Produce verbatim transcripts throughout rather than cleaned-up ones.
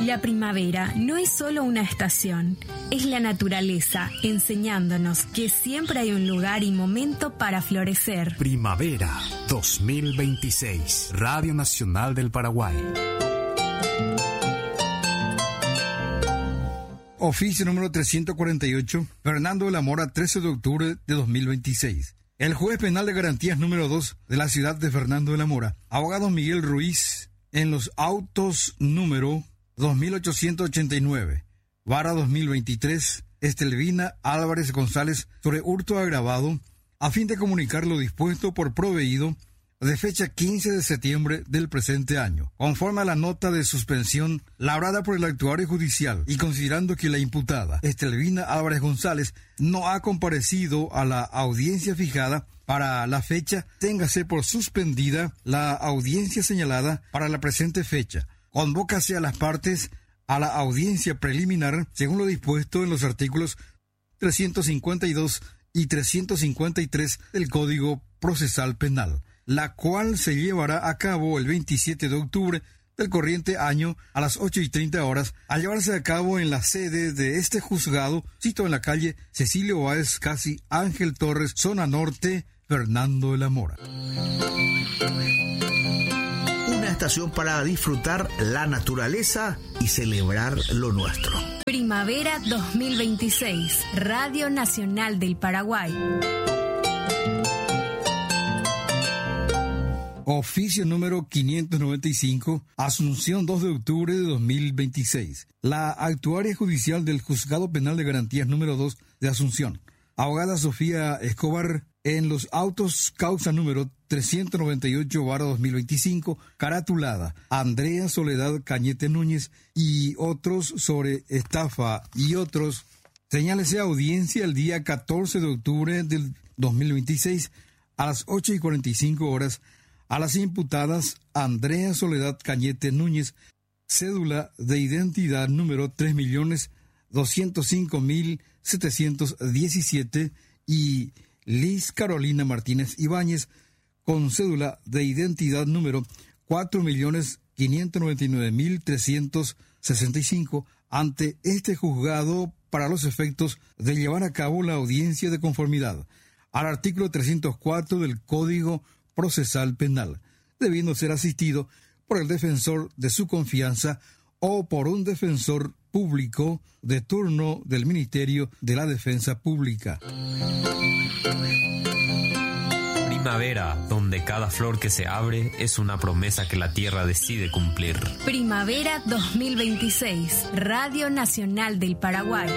La primavera no es solo una estación, es la naturaleza enseñándonos que siempre hay un lugar y momento para florecer. Primavera dos mil veintiséis, Radio Nacional del Paraguay. Oficio número trescientos cuarenta y ocho, Fernando de la Mora, trece de octubre de dos mil veintiséis. El juez penal de garantías número dos de la ciudad de Fernando de la Mora, abogado Miguel Ruiz, en los autos número dos mil ochocientos ochenta y nueve, barra dos mil veintitrés, Estelvina Álvarez González, sobre hurto agravado, a fin de comunicar lo dispuesto por proveído de fecha quince de septiembre del presente año, conforme a la nota de suspensión labrada por el actuario judicial y considerando que la imputada, Estelvina Álvarez González, no ha comparecido a la audiencia fijada para la fecha, téngase por suspendida la audiencia señalada para la presente fecha. Convócase a las partes a la audiencia preliminar según lo dispuesto en los artículos trescientos cincuenta y dos y trescientos cincuenta y tres del Código Procesal Penal, la cual se llevará a cabo el veintisiete de octubre del corriente año a las ocho y treinta horas, al llevarse a cabo en la sede de este juzgado, situado en la calle Cecilio Báez Casi, Ángel Torres, zona norte, Fernando de la Mora. Una estación para disfrutar la naturaleza y celebrar lo nuestro. Primavera dos mil veintiséis, Radio Nacional del Paraguay. Oficio número quinientos noventa y cinco, Asunción dos de octubre de dos mil veintiséis. La actuaria judicial del Juzgado Penal de Garantías número dos de Asunción, abogada Sofía Escobar, en los autos causa número trescientos noventa y ocho barra dos mil veinticinco, caratulada Andrea Soledad Cañete Núñez y otros sobre estafa y otros, señálese audiencia el día catorce de octubre del dos mil veintiséis a las ocho y cuarenta y cinco horas a las imputadas Andrea Soledad Cañete Núñez, cédula de identidad número tres millones doscientos cinco mil setecientos diecisiete, y Liz Carolina Martínez Ibáñez, con cédula de identidad número cuatro millones quinientos noventa y nueve mil trescientos sesenta y cinco, ante este juzgado para los efectos de llevar a cabo la audiencia de conformidad al artículo trescientos cuatro del Código Procesal Penal, debiendo ser asistido por el defensor de su confianza o por un defensor público de turno del Ministerio de la Defensa Pública. Primavera, donde cada flor que se abre es una promesa que la tierra decide cumplir. Primavera dos mil veintiséis, Radio Nacional del Paraguay.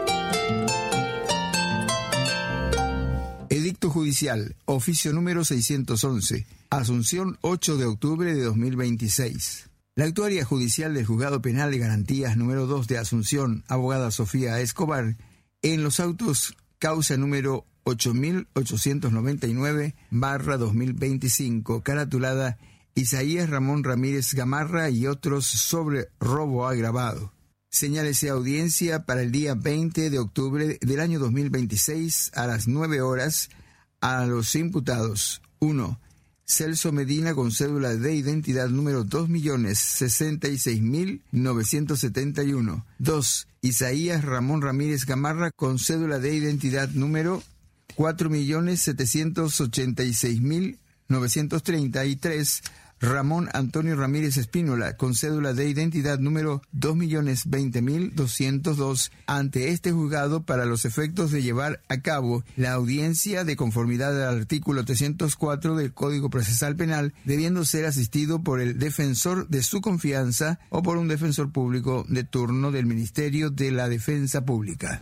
Edicto judicial, oficio número seiscientos once, Asunción ocho de octubre de dos mil veintiséis. La actuaria judicial del Juzgado Penal de Garantías número dos de Asunción, abogada Sofía Escobar, en los autos causa número ocho mil ochocientos noventa y nueve barra dos mil veinticinco, caratulada Isaías Ramón Ramírez Gamarra y otros sobre robo agravado. Señálese audiencia para el día veinte de octubre del año dos mil veintiséis a las nueve horas a los imputados. uno. Celso Medina, con cédula de identidad número dos millones sesenta y seis mil novecientos setenta y uno. dos. Isaías Ramón Ramírez Gamarra, con cédula de identidad número cuatro millones setecientos ochenta y seis mil novecientos treinta y tres. Ramón Antonio Ramírez Espínola, con cédula de identidad número dos millones veinte mil doscientos dos, ante este juzgado para los efectos de llevar a cabo la audiencia de conformidad al artículo trescientos cuatro del Código Procesal Penal, debiendo ser asistido por el defensor de su confianza o por un defensor público de turno del Ministerio de la Defensa Pública.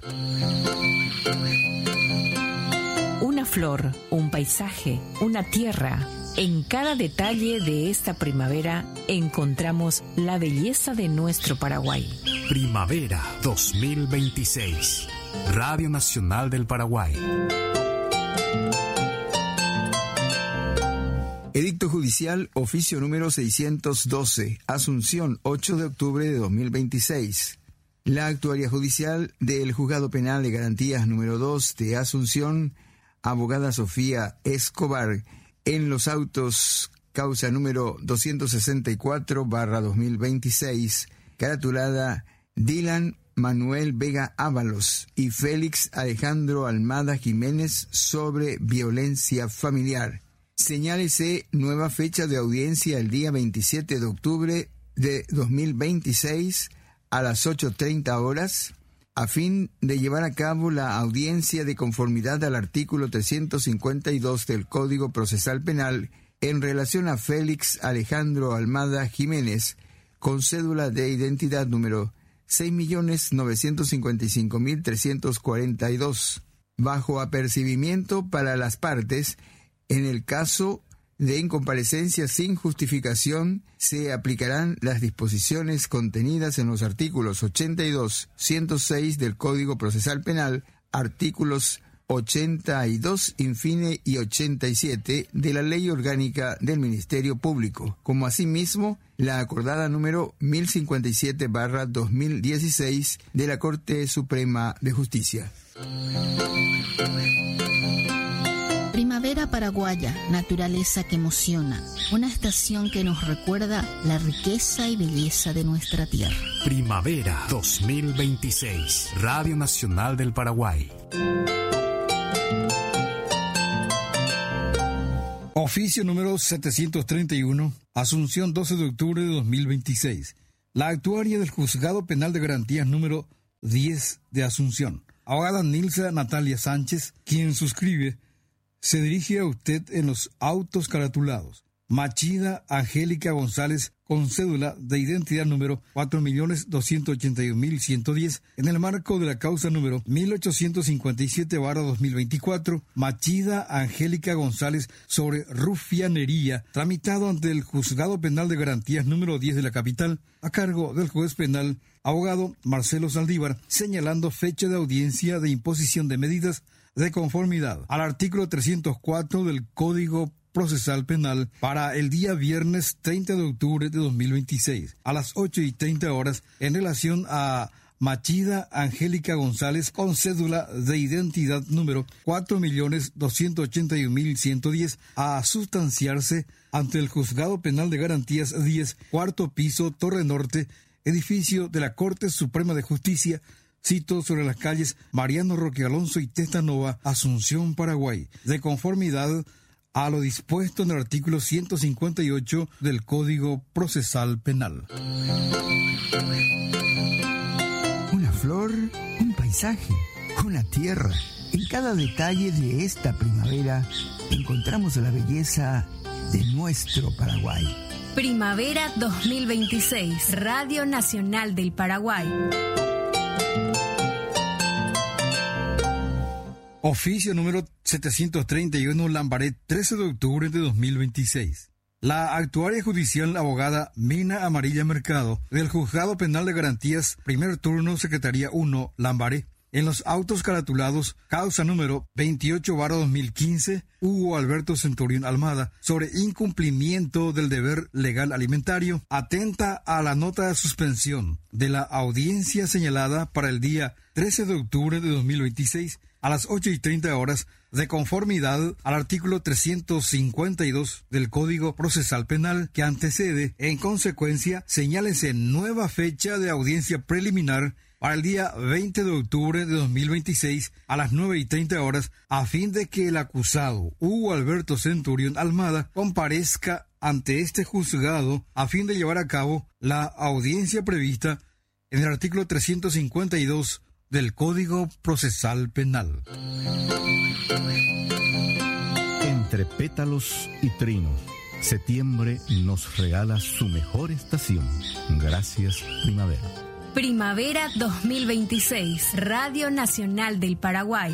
Una flor, un paisaje, una tierra. En cada detalle de esta primavera encontramos la belleza de nuestro Paraguay. Primavera dos mil veintiséis, Radio Nacional del Paraguay. Edicto judicial, oficio número seiscientos doce, Asunción ocho de octubre de dos mil veintiséis. La actuaria judicial del Juzgado Penal de Garantías número dos de Asunción, abogada Sofía Escobar, en los autos causa número doscientos sesenta y cuatro barra dos mil veintiséis, caratulada Dylan Manuel Vega Ábalos y Félix Alejandro Almada Jiménez sobre violencia familiar. Señálese nueva fecha de audiencia el día veintisiete de octubre de dos mil veintiséis a las ocho treinta horas, a fin de llevar a cabo la audiencia de conformidad al artículo trescientos cincuenta y dos del Código Procesal Penal en relación a Félix Alejandro Almada Jiménez, con cédula de identidad número seis millones novecientos cincuenta y cinco mil trescientos cuarenta y dos, bajo apercibimiento para las partes. En el caso de incomparecencia sin justificación, se aplicarán las disposiciones contenidas en los artículos ochenta y dos, ciento seis del Código Procesal Penal, artículos ochenta y dos infine y ochenta y siete de la Ley Orgánica del Ministerio Público, como asimismo la acordada número mil cincuenta y siete barra dos mil dieciséis de la Corte Suprema de Justicia. Primavera paraguaya, naturaleza que emociona, una estación que nos recuerda la riqueza y belleza de nuestra tierra. Primavera dos mil veintiséis, Radio Nacional del Paraguay. Oficio número setecientos treinta y uno, Asunción doce de octubre de dos mil veintiséis. La actuaria del Juzgado Penal de Garantías número diez de Asunción, abogada Nilsa Natalia Sánchez, quien suscribe, se dirige a usted en los autos caratulados. Machida Angélica González, con cédula de identidad número cuatro millones doscientos ochenta y un mil ciento diez, en el marco de la causa número mil ochocientos cincuenta y siete barra dos mil veinticuatro, Machida Angélica González sobre rufianería, tramitado ante el Juzgado Penal de Garantías número diez de la capital, a cargo del juez penal, abogado Marcelo Saldívar, señalando fecha de audiencia de imposición de medidas de conformidad al artículo trescientos cuatro del Código Procesal Penal para el día viernes treinta de octubre de dos mil veintiséis a las ocho y treinta horas en relación a Machida Angélica González con cédula de identidad número cuatro millones doscientos ochenta y un mil ciento diez a sustanciarse ante el Juzgado Penal de Garantías diez, cuarto piso, Torre Norte, edificio de la Corte Suprema de Justicia, cito sobre las calles Mariano Roque Alonso y Testanova, Asunción, Paraguay, de conformidad a lo dispuesto en el artículo ciento cincuenta y ocho del Código Procesal Penal. Una flor, un paisaje, una tierra. En cada detalle de esta primavera encontramos la belleza de nuestro Paraguay. Primavera dos mil veintiséis, Radio Nacional del Paraguay. Oficio número setecientos treinta y uno, Lambaré, trece de octubre de dos mil veintiséis. La actuaria judicial abogada Mina Amarilla Mercado, del Juzgado Penal de Garantías, primer turno, Secretaría uno, Lambaré, en los autos caratulados, causa número veintiocho barra dos mil quince, Hugo Alberto Centurión Almada, sobre incumplimiento del deber legal alimentario, atenta a la nota de suspensión de la audiencia señalada para el día trece de octubre de dos mil veintiséis, a las ocho y treinta horas, de conformidad al artículo trescientos cincuenta y dos del Código Procesal Penal que antecede. En consecuencia, señálese nueva fecha de audiencia preliminar para el día veinte de octubre de dos mil veintiséis a las nueve y treinta horas, a fin de que el acusado Hugo Alberto Centurión Almada comparezca ante este juzgado a fin de llevar a cabo la audiencia prevista en el artículo trescientos cincuenta y dos del Código Procesal Penal. Entre pétalos y trinos, septiembre nos regala su mejor estación. Gracias, primavera. Primavera dos mil veintiséis, Radio Nacional del Paraguay.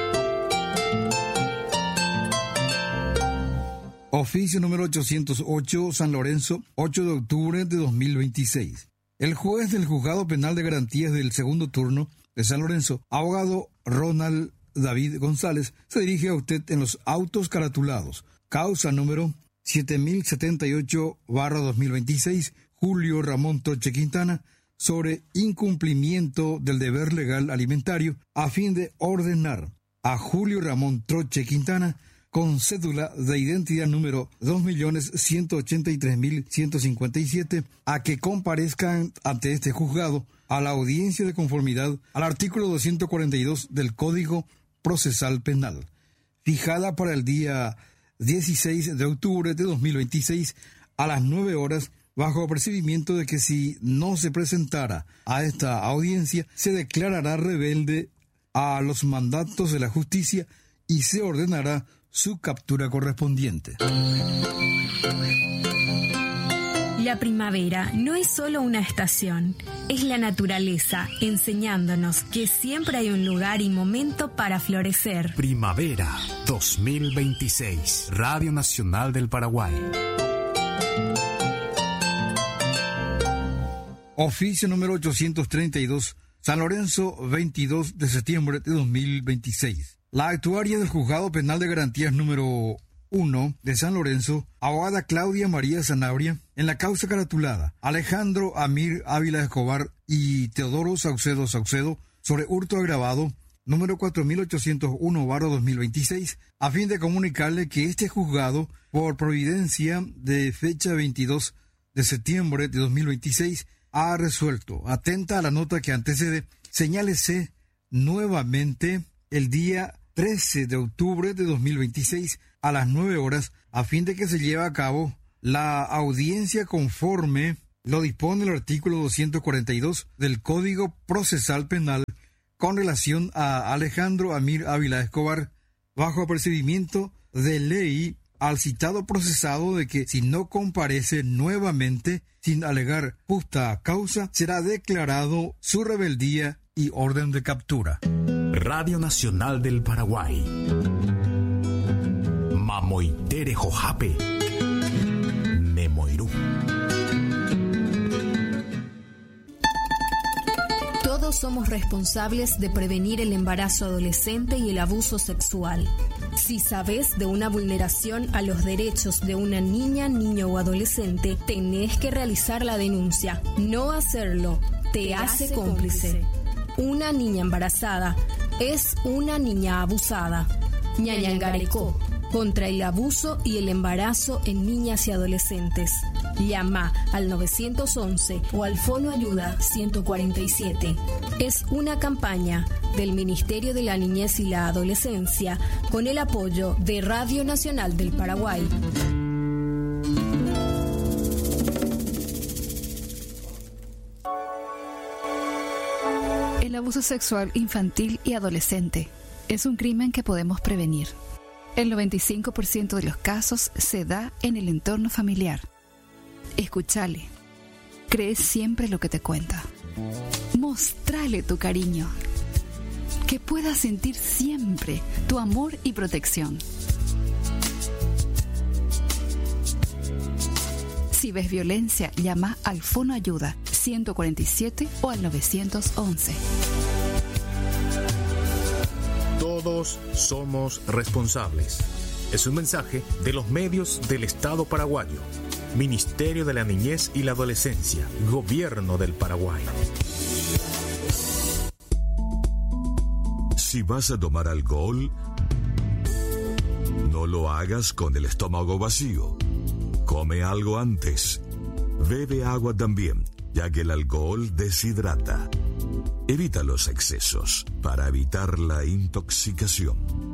Oficio número ochocientos ocho, San Lorenzo, ocho de octubre de dos mil veintiséis. El juez del Juzgado Penal de Garantías del segundo turno de San Lorenzo, abogado Ronald David González, se dirige a usted en los autos caratulados. Causa número siete mil setenta y ocho barra dos mil veintiséis, Julio Ramón Troche Quintana, sobre incumplimiento del deber legal alimentario, a fin de ordenar a Julio Ramón Troche Quintana con cédula de identidad número dos millones ciento ochenta y tres mil ciento cincuenta y siete a que comparezcan ante este juzgado a la audiencia de conformidad al artículo doscientos cuarenta y dos del Código Procesal Penal, fijada para el día dieciséis de octubre de dos mil veintiséis a las nueve horas, bajo apercibimiento de que si no se presentara a esta audiencia, se declarará rebelde a los mandatos de la justicia y se ordenará su captura correspondiente. La primavera no es solo una estación, es la naturaleza enseñándonos que siempre hay un lugar y momento para florecer. Primavera dos mil veintiséis, Radio Nacional del Paraguay. Oficio número ochocientos treinta y dos, San Lorenzo, veintidós de septiembre de dos mil veintiséis. La actuaria del Juzgado Penal de Garantías número uno de San Lorenzo, abogada Claudia María Sanabria, en la causa caratulada Alejandro Amir Ávila Escobar y Teodoro Saucedo Saucedo sobre hurto agravado número cuatro mil ochocientos uno barra dos mil veintiséis, a fin de comunicarle que este juzgado, por providencia de fecha veintidós de septiembre de dos mil veintiséis, ha resuelto, atenta a la nota que antecede, señálese nuevamente el día trece de octubre de dos mil veintiséis a las nueve horas, a fin de que se lleve a cabo la audiencia conforme lo dispone el artículo doscientos cuarenta y dos del Código Procesal Penal con relación a Alejandro Amir Ávila Escobar, bajo apercibimiento de ley al citado procesado de que si no comparece nuevamente sin alegar justa causa, será declarado su rebeldía y orden de captura. Radio Nacional del Paraguay. Mamoitere Jojape. Memoirú. Todos somos responsables de prevenir el embarazo adolescente y el abuso sexual. Si sabes de una vulneración a los derechos de una niña, niño o adolescente, tenés que realizar la denuncia. No hacerlo te, te hace, hace cómplice. cómplice. Una niña embarazada es una niña abusada. Ñañangarecó, contra el abuso y el embarazo en niñas y adolescentes. Llama al nueve once o al Fono Ayuda ciento cuarenta y siete. Es una campaña del Ministerio de la Niñez y la Adolescencia con el apoyo de Radio Nacional del Paraguay. El abuso sexual infantil y adolescente es un crimen que podemos prevenir. El noventa y cinco por ciento de los casos se da en el entorno familiar. Escúchale. Cree siempre lo que te cuenta. Mostrale tu cariño. Que pueda sentir siempre tu amor y protección. Si ves violencia, llama al Fono Ayuda ciento cuarenta y siete o al nueve once. Todos somos responsables. Es un mensaje de los medios del Estado paraguayo. Ministerio de la Niñez y la Adolescencia. Gobierno del Paraguay. Si vas a tomar alcohol, no lo hagas con el estómago vacío. Come algo antes. Bebe agua también, ya que el alcohol deshidrata. Evita los excesos para evitar la intoxicación.